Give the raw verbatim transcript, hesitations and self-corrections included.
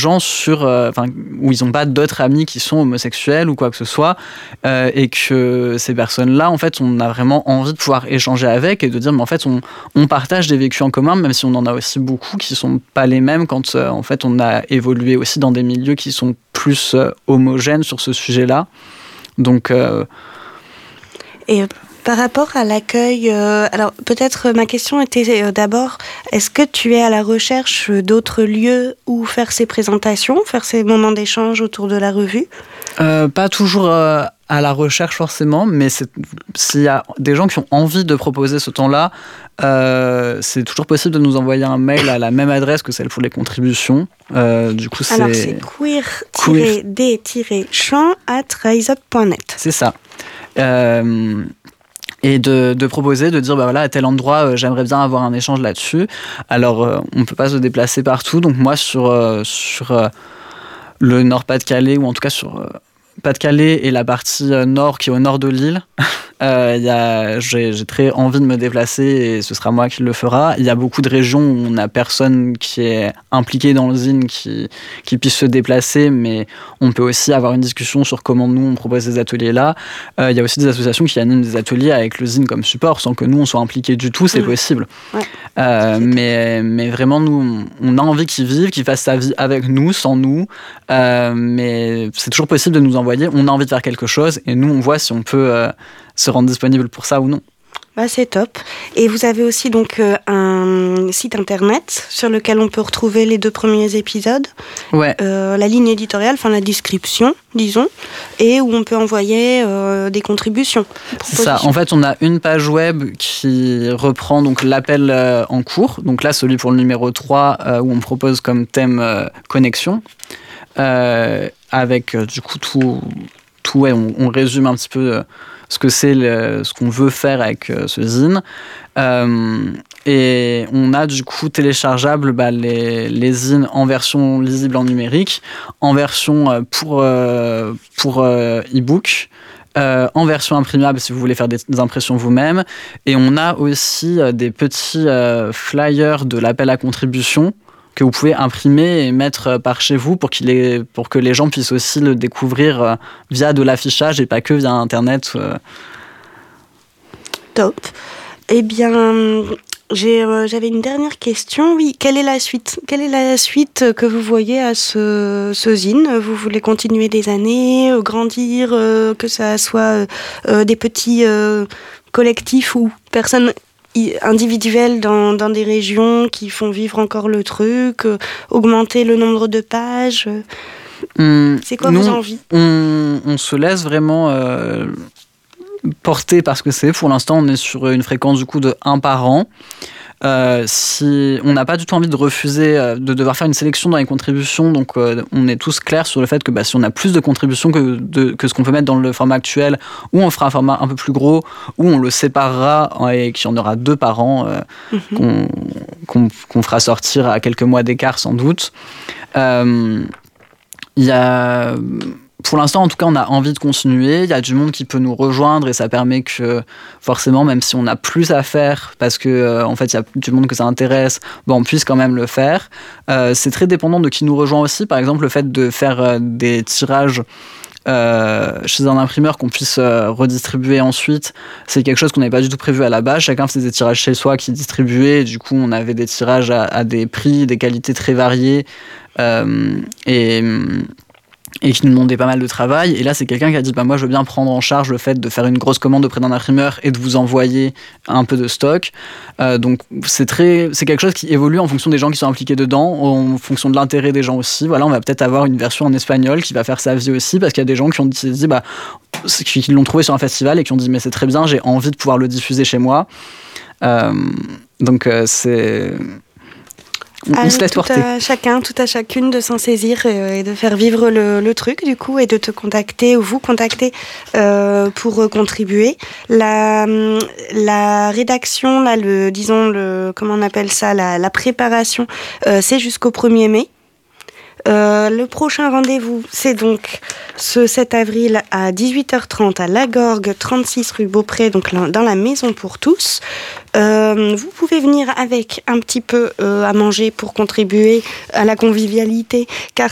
gens sur, euh, où ils n'ont pas d'autres amis qui sont homosexuels ou quoi que ce soit, euh, et que ces personnes-là, en fait, on a vraiment envie de pouvoir échanger avec et de dire, mais en fait, on, on partage des vécus en commun, même si on en a aussi beaucoup qui ne sont pas les mêmes quand, euh, en fait, on a évolué aussi dans des milieux qui sont plus euh, homogènes sur ce sujet-là. Donc... Euh, et par rapport à l'accueil, euh, alors peut-être ma question était euh, d'abord, est-ce que tu es à la recherche d'autres lieux où faire ces présentations, faire ces moments d'échange autour de la revue ? euh, Pas toujours euh, à la recherche forcément, mais c'est, s'il y a des gens qui ont envie de proposer ce temps-là, euh, c'est toujours possible de nous envoyer un mail à la même adresse que celle pour les contributions. Euh, du coup, c'est... Alors c'est queer-d-champ arobase riseup point net. C'est ça. Euh... Et de, de proposer, de dire, bah voilà, à tel endroit, euh, j'aimerais bien avoir un échange là-dessus. Alors, euh, on ne peut pas se déplacer partout. Donc, moi, sur, euh, sur euh, le Nord-Pas-de-Calais, ou en tout cas sur euh, Pas-de-Calais et la partie euh, nord qui est au nord de l'île, euh, y a, j'ai, j'ai très envie de me déplacer et ce sera moi qui le fera. Il y a beaucoup de régions où on n'a personne qui est impliqué dans le zine qui, qui puisse se déplacer, mais on peut aussi avoir une discussion sur comment nous, on propose ces ateliers-là. Euh, il y a aussi des associations qui animent des ateliers avec le zine comme support, sans que nous, on soit impliqués du tout, c'est mmh. possible. Ouais. Euh, mais, mais vraiment, nous, on a envie qu'ils vivent, qu'ils fassent sa vie avec nous, sans nous. Euh, mais c'est toujours possible de nous envoyer. On a envie de faire quelque chose et nous, on voit si on peut euh, se rendre disponible pour ça ou non. Bah, c'est top. Et vous avez aussi donc euh, un site internet sur lequel on peut retrouver les deux premiers épisodes, ouais. euh, la ligne éditoriale, enfin la description, disons, et où on peut envoyer euh, des contributions. C'est ça. En fait, on a une page web qui reprend donc l'appel euh, en cours. Donc là, celui pour le numéro trois, euh, où on propose comme thème euh, connexion, euh, avec euh, du coup tout, tout ouais, on, on résume un petit peu. Euh, ce que c'est le, ce qu'on veut faire avec euh, ce zine. Euh, et on a du coup téléchargeable bah, les, les zines en version lisible en numérique, en version euh, pour, euh, pour euh, e-book, euh, en version imprimable si vous voulez faire des, des impressions vous-même. Et on a aussi euh, des petits euh, flyers de l'appel à contribution que vous pouvez imprimer et mettre par chez vous pour, qu'il ait, pour que les gens puissent aussi le découvrir via de l'affichage et pas que via Internet. Top. Eh bien, j'ai, euh, j'avais une dernière question. Oui, quelle est la suite ? Quelle est la suite que vous voyez à ce, ce zine ? Vous voulez continuer des années, euh, grandir, euh, que ça soit euh, des petits euh, collectifs ou personnes individuels dans, dans des régions qui font vivre encore le truc, euh, augmenter le nombre de pages. Hum, C'est quoi nous, vos envies ? on, on se laisse vraiment euh, porter par ce que c'est. Pour l'instant, on est sur une fréquence du coup de un par an. Euh, si on n'a pas du tout envie de refuser euh, de devoir faire une sélection dans les contributions, donc euh, on est tous clairs sur le fait que bah, si on a plus de contributions que, de, que ce qu'on peut mettre dans le format actuel, ou on fera un format un peu plus gros, ou on le séparera et qu'il y en aura deux par an euh, mm-hmm. qu'on, qu'on, qu'on fera sortir à quelques mois d'écart sans doute. Euh, y a... Pour l'instant, en tout cas, on a envie de continuer. Il y a du monde qui peut nous rejoindre et ça permet que, forcément, même si on a plus à faire, parce que euh, en fait, il y a du monde que ça intéresse, bon, on puisse quand même le faire. Euh, c'est très dépendant de qui nous rejoint aussi. Par exemple, le fait de faire euh, des tirages euh, chez un imprimeur qu'on puisse euh, redistribuer ensuite, c'est quelque chose qu'on n'avait pas du tout prévu à la base. Chacun faisait des tirages chez soi qui distribuaient. Et du coup, on avait des tirages à, à des prix, des qualités très variées. Euh, et... et qui nous demandait pas mal de travail. Et là, c'est quelqu'un qui a dit bah, « moi, je veux bien prendre en charge le fait de faire une grosse commande auprès d'un imprimeur et de vous envoyer un peu de stock. Euh, » Donc, c'est, très, c'est quelque chose qui évolue en fonction des gens qui sont impliqués dedans, en fonction de l'intérêt des gens aussi. Voilà, on va peut-être avoir une version en espagnol qui va faire sa vie aussi, parce qu'il y a des gens qui ont dit, bah, qui l'ont trouvé sur un festival et qui ont dit « mais c'est très bien, j'ai envie de pouvoir le diffuser chez moi. Euh, » Donc, euh, c'est... On, on se laisse porter. Tout à chacun, tout à chacune de s'en saisir et, et de faire vivre le, le truc du coup et de te contacter ou vous contacter euh, pour contribuer. La, la rédaction, là, le, disons, le, comment on appelle ça, la, la préparation, euh, c'est jusqu'au premier mai. Euh, le prochain rendez-vous, c'est donc ce sept avril à dix-huit heures trente à La Gorgue, trente-six rue Beaupré, donc dans la Maison pour tous. Euh, vous pouvez venir avec un petit peu euh, à manger pour contribuer à la convivialité, car